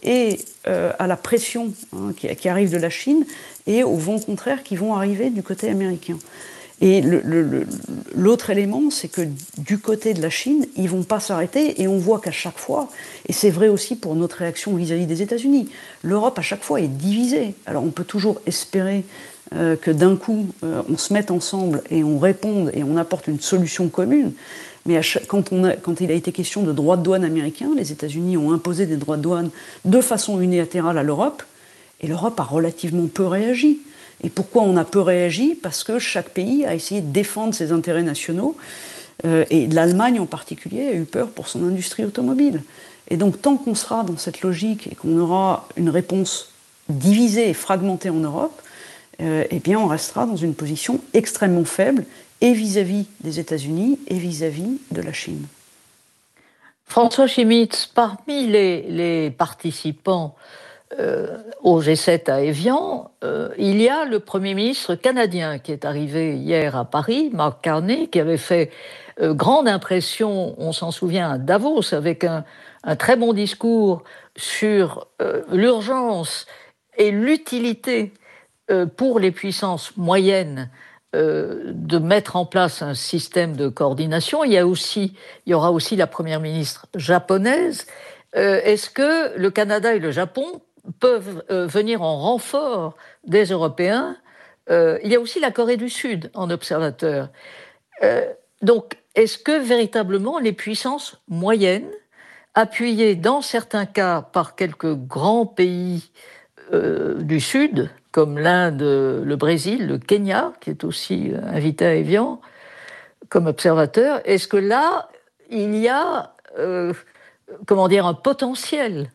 à la pression qui arrive de la Chine et aux vents contraires qui vont arriver du côté américain. Et l'autre élément, c'est que du côté de la Chine, ils ne vont pas s'arrêter et on voit qu'à chaque fois, et c'est vrai aussi pour notre réaction vis-à-vis des États-Unis, l'Europe à chaque fois est divisée. Alors on peut toujours espérer que d'un coup, on se mette ensemble et on réponde et on apporte une solution commune. Mais quand il a été question de droits de douane américains, les États-Unis ont imposé des droits de douane de façon unilatérale à l'Europe, et l'Europe a relativement peu réagi. Et pourquoi on a peu réagi ? Parce que chaque pays a essayé de défendre ses intérêts nationaux, et l'Allemagne en particulier a eu peur pour son industrie automobile. Et donc tant qu'on sera dans cette logique et qu'on aura une réponse divisée et fragmentée en Europe, eh bien on restera dans une position extrêmement faible, et vis-à-vis des États-Unis et vis-à-vis de la Chine. François Chimitz, parmi les participants au G7 à Évian, il y a le Premier ministre canadien qui est arrivé hier à Paris, Mark Carney, qui avait fait grande impression, on s'en souvient, à Davos, avec un très bon discours sur l'urgence et l'utilité pour les puissances moyennes de mettre en place un système de coordination. Il y aura aussi la première ministre japonaise. Est-ce que le Canada et le Japon peuvent venir en renfort des Européens? Il y a aussi la Corée du Sud en observateur. Donc, est-ce que véritablement les puissances moyennes, appuyées dans certains cas par quelques grands pays du Sud, comme l'Inde, le Brésil, le Kenya, qui est aussi invité à Évian comme observateur, est-ce que là, il y a un potentiel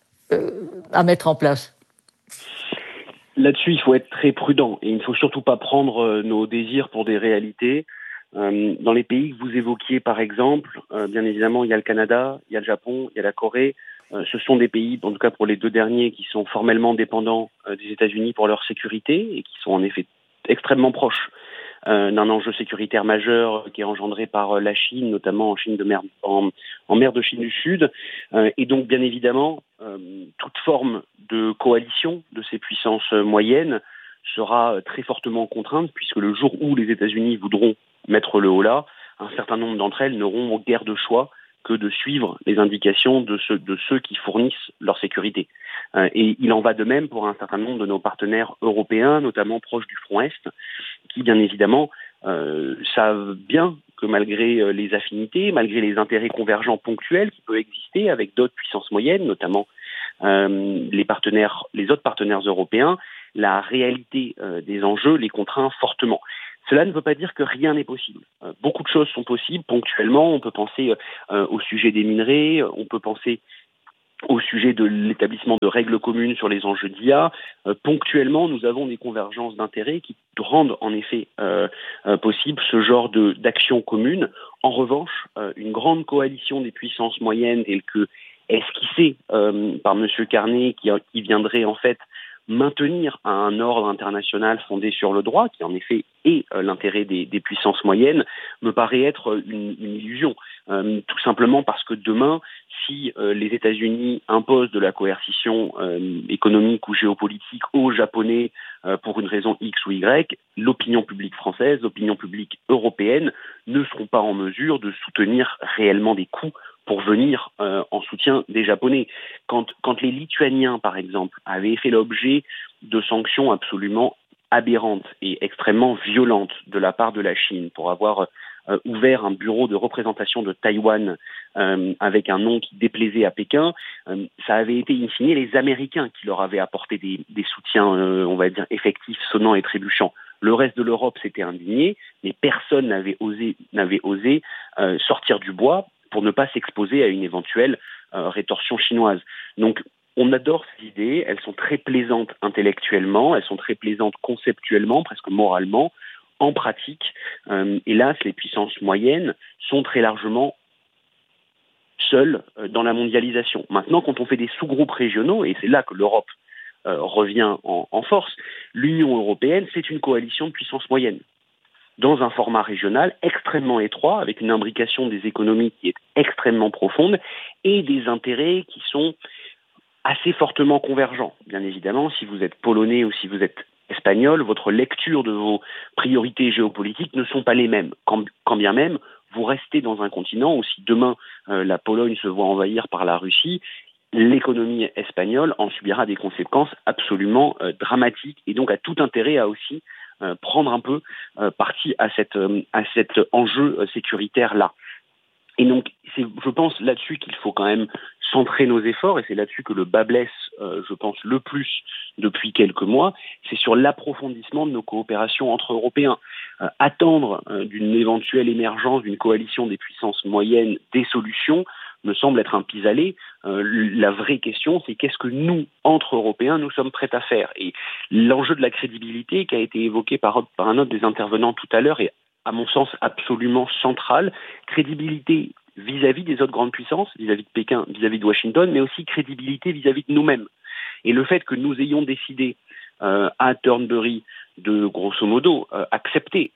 à mettre en place? Là-dessus, il faut être très prudent et il ne faut surtout pas prendre nos désirs pour des réalités. Dans les pays que vous évoquiez, par exemple, bien évidemment, il y a le Canada, il y a le Japon, il y a la Corée. Ce sont des pays, en tout cas pour les deux derniers, qui sont formellement dépendants des États-Unis pour leur sécurité et qui sont en effet extrêmement proches d'un enjeu sécuritaire majeur qui est engendré par la Chine, notamment en mer de Chine du Sud. Et donc, bien évidemment, toute forme de coalition de ces puissances moyennes sera très fortement contrainte, puisque le jour où les États-Unis voudront mettre le holà, un certain nombre d'entre elles n'auront guère de choix que de suivre les indications de ceux qui fournissent leur sécurité. Et il en va de même pour un certain nombre de nos partenaires européens, notamment proches du front Est, qui, bien évidemment, savent bien que malgré les affinités, malgré les intérêts convergents ponctuels qui peuvent exister avec d'autres puissances moyennes, notamment les autres partenaires européens, la réalité des enjeux les contraint fortement. Cela ne veut pas dire que rien n'est possible. Beaucoup de choses sont possibles ponctuellement. On peut penser au sujet des minerais, on peut penser au sujet de l'établissement de règles communes sur les enjeux d'IA. Ponctuellement, nous avons des convergences d'intérêts qui rendent en effet possible ce genre d'action commune. En revanche, une grande coalition des puissances moyennes telle que esquissée par M. Carnet, qui viendrait en fait maintenir un ordre international fondé sur le droit, qui en effet est l'intérêt des puissances moyennes, me paraît être une illusion. Tout simplement parce que demain, si les États-Unis imposent de la coercition économique ou géopolitique aux Japonais pour une raison X ou Y, l'opinion publique française, l'opinion publique européenne ne seront pas en mesure de soutenir réellement des coûts pour venir en soutien des Japonais. Quand les Lituaniens, par exemple, avaient fait l'objet de sanctions absolument aberrantes et extrêmement violentes de la part de la Chine pour avoir ouvert un bureau de représentation de Taïwan avec un nom qui déplaisait à Pékin, ça avait été in fine les Américains qui leur avaient apporté des soutiens, on va dire, effectifs, sonnants et trébuchants. Le reste de l'Europe s'était indigné, mais personne n'avait osé sortir du bois pour ne pas s'exposer à une éventuelle rétorsion chinoise. Donc, on adore ces idées, elles sont très plaisantes intellectuellement, elles sont très plaisantes conceptuellement, presque moralement. En pratique, hélas, les puissances moyennes sont très largement seules dans la mondialisation. Maintenant, quand on fait des sous-groupes régionaux, et c'est là que l'Europe revient en force, l'Union européenne, c'est une coalition de puissances moyennes, dans un format régional extrêmement étroit, avec une imbrication des économies qui est extrêmement profonde, et des intérêts qui sont assez fortement convergents. Bien évidemment, si vous êtes polonais ou si vous êtes espagnol, votre lecture de vos priorités géopolitiques ne sont pas les mêmes. Quand bien même, vous restez dans un continent où si demain la Pologne se voit envahir par la Russie, l'économie espagnole en subira des conséquences absolument dramatiques et donc a tout intérêt à aussi prendre un peu parti à cet enjeu sécuritaire-là. Et donc, c'est, je pense, là-dessus qu'il faut quand même centrer nos efforts, et c'est là-dessus que le bât blesse, je pense, le plus depuis quelques mois, c'est sur l'approfondissement de nos coopérations entre Européens. Attendre d'une éventuelle émergence d'une coalition des puissances moyennes des solutions me semble être un pis-aller. La vraie question, c'est qu'est-ce que nous, entre Européens, nous sommes prêts à faire. Et l'enjeu de la crédibilité qui a été évoqué par un autre des intervenants tout à l'heure est, à mon sens, absolument central. Crédibilité vis-à-vis des autres grandes puissances, vis-à-vis de Pékin, vis-à-vis de Washington, mais aussi crédibilité vis-à-vis de nous-mêmes. Et le fait que nous ayons décidé à Thornbury de, grosso modo, accepter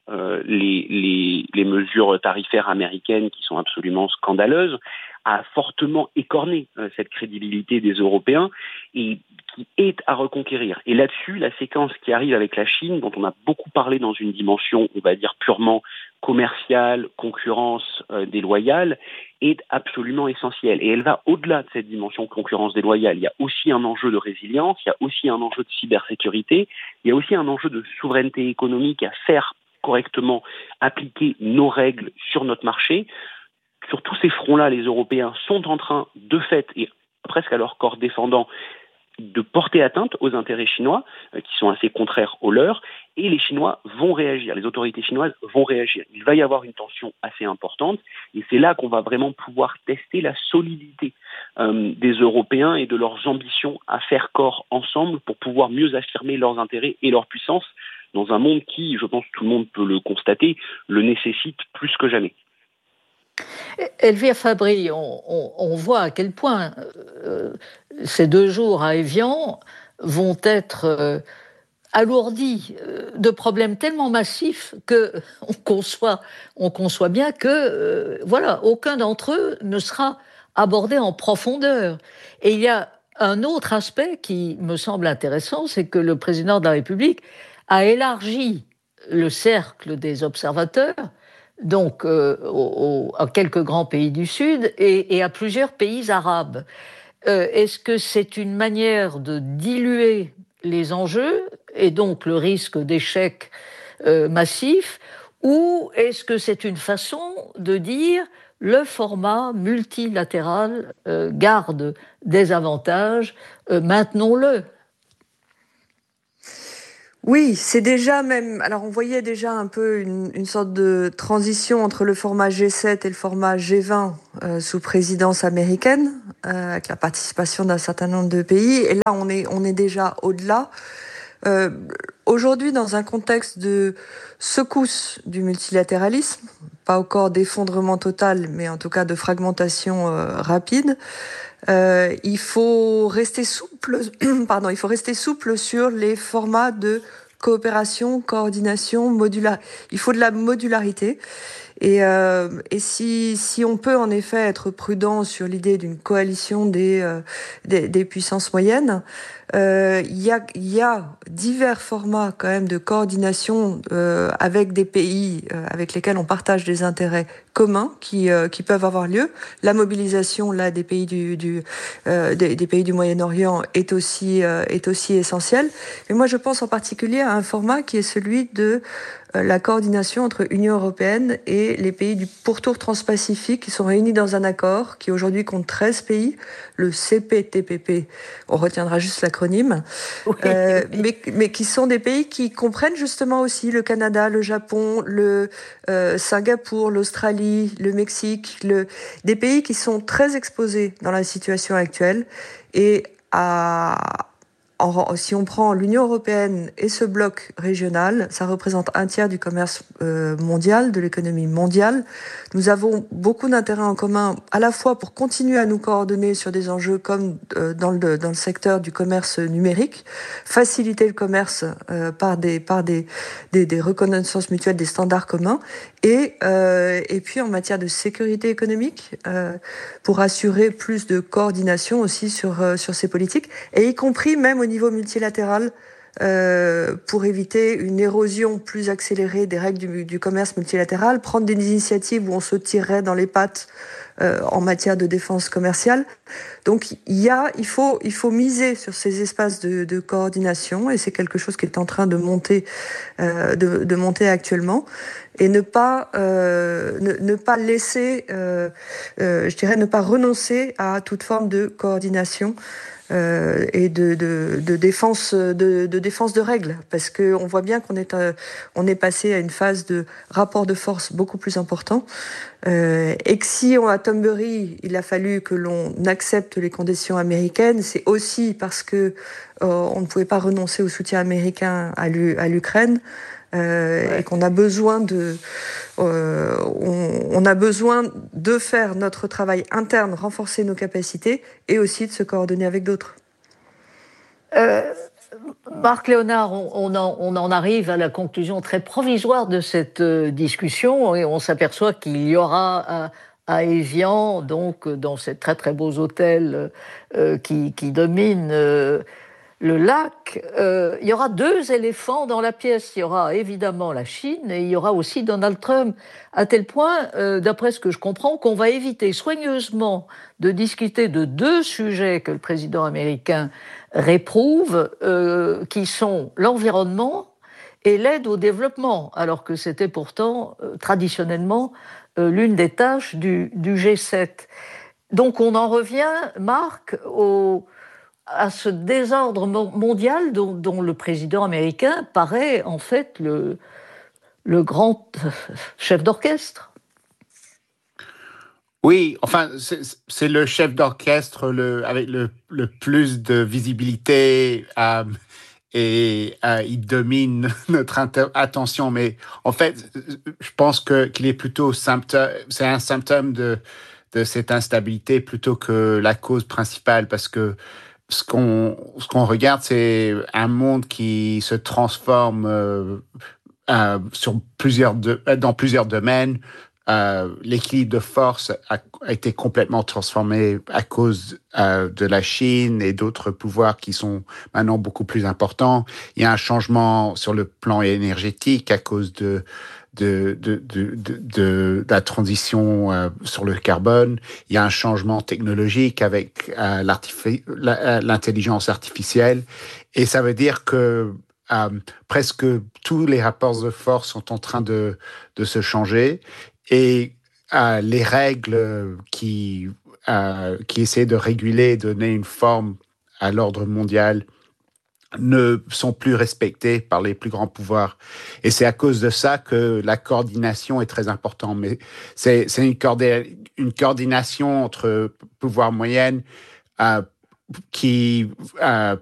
les mesures tarifaires américaines qui sont absolument scandaleuses, a fortement écorné cette crédibilité des Européens et qui est à reconquérir. Et là-dessus, la séquence qui arrive avec la Chine, dont on a beaucoup parlé dans une dimension, on va dire, purement commerciale, concurrence déloyale, est absolument essentielle. Et elle va au-delà de cette dimension concurrence déloyale. Il y a aussi un enjeu de résilience, il y a aussi un enjeu de cybersécurité, il y a aussi un enjeu de souveraineté économique à faire correctement appliquer nos règles sur notre marché. Sur tous ces fronts-là, les Européens sont en train, de fait, et presque à leur corps défendant, de porter atteinte aux intérêts chinois, qui sont assez contraires aux leurs, et les Chinois vont réagir, les autorités chinoises vont réagir. Il va y avoir une tension assez importante, et c'est là qu'on va vraiment pouvoir tester la solidité des Européens et de leurs ambitions à faire corps ensemble pour pouvoir mieux affirmer leurs intérêts et leur puissance dans un monde qui, je pense que tout le monde peut le constater, le nécessite plus que jamais. Elvire Fabry, on voit à quel point ces 2 jours à Évian vont être alourdis de problèmes tellement massifs qu'on conçoit bien que aucun d'entre eux ne sera abordé en profondeur. Et il y a un autre aspect qui me semble intéressant, c'est que le président de la République a élargi le cercle des observateurs, donc à quelques grands pays du Sud et à plusieurs pays arabes. Est-ce que c'est une manière de diluer les enjeux et donc le risque d'échec massif, ou est-ce que c'est une façon de dire le format multilatéral garde des avantages, maintenons-le? Oui, c'est déjà même. Alors, on voyait déjà un peu une sorte de transition entre le format G7 et le format G20 sous présidence américaine, avec la participation d'un certain nombre de pays. Et là, on est déjà au-delà. Aujourd'hui, dans un contexte de secousse du multilatéralisme, pas encore d'effondrement total, mais en tout cas de fragmentation rapide, il faut rester souple. Pardon, il faut rester souple sur les formats de coopération, coordination, il faut de la modularité. Et si on peut en effet être prudent sur l'idée d'une coalition des puissances moyennes, il y a divers formats quand même de coordination avec des pays avec lesquels on partage des intérêts communs qui peuvent avoir lieu. La mobilisation là des pays des pays du Moyen-Orient est aussi essentielle. Et moi je pense en particulier à un format qui est celui de la coordination entre Union européenne et les pays du pourtour transpacifique qui sont réunis dans un accord qui aujourd'hui compte 13 pays, le CPTPP, on retiendra juste l'acronyme, oui. Mais qui sont des pays qui comprennent justement aussi le Canada, le Japon, le Singapour, l'Australie, le Mexique, des pays qui sont très exposés dans la situation actuelle et si on prend l'Union européenne et ce bloc régional, ça représente un tiers du commerce mondial, de l'économie mondiale. Nous avons beaucoup d'intérêts en commun, à la fois pour continuer à nous coordonner sur des enjeux comme dans le secteur du commerce numérique, faciliter le commerce par des reconnaissances mutuelles, des standards communs, et puis en matière de sécurité économique, pour assurer plus de coordination aussi sur ces politiques, et y compris même au niveau multilatéral, pour éviter une érosion plus accélérée des règles du commerce multilatéral, prendre des initiatives où on se tirerait dans les pattes en matière de défense commerciale. Donc il faut miser sur ces espaces de coordination, et c'est quelque chose qui est en train de monter actuellement, et ne pas laisser, je dirais, ne pas renoncer à toute forme de coordination et de défense de règles, parce que on voit bien qu'on est passé à une phase de rapport de force beaucoup plus important, et que si à Thornbury il a fallu que l'on accepte les conditions américaines, c'est aussi parce que on ne pouvait pas renoncer au soutien américain à l'Ukraine. Et qu'on a besoin on a besoin de faire notre travail interne, renforcer nos capacités, et aussi de se coordonner avec d'autres. Marc Léonard, on en arrive à la conclusion très provisoire de cette discussion, et on s'aperçoit qu'il y aura à Évian, donc dans ces très très beaux hôtels qui dominent le lac, il y aura deux éléphants dans la pièce. Il y aura évidemment la Chine, et il y aura aussi Donald Trump, à tel point, d'après ce que je comprends, qu'on va éviter soigneusement de discuter de deux sujets que le président américain réprouve, qui sont l'environnement et l'aide au développement, alors que c'était pourtant traditionnellement l'une des tâches du G7. Donc on en revient, Marc, à ce désordre mondial dont le président américain paraît en fait le grand chef d'orchestre. Oui, enfin, c'est le chef d'orchestre avec le plus de visibilité, et il domine notre attention. Mais en fait, je pense qu'il est plutôt c'est un symptôme de cette instabilité plutôt que la cause principale, parce que ce qu'on regarde, c'est un monde qui se transforme dans plusieurs domaines. L'équilibre de force a été complètement transformé à cause de la Chine et d'autres pouvoirs qui sont maintenant beaucoup plus importants. Il y a un changement sur le plan énergétique à cause de la transition sur le carbone. Il y a un changement technologique avec l'intelligence artificielle, et ça veut dire que presque tous les rapports de force sont en train de se changer et les règles qui essaient de réguler, donner une forme à l'ordre mondial ne sont plus respectées par les plus grands pouvoirs. Et c'est à cause de ça que la coordination est très importante. Mais c'est une coordination entre pouvoirs moyennes qui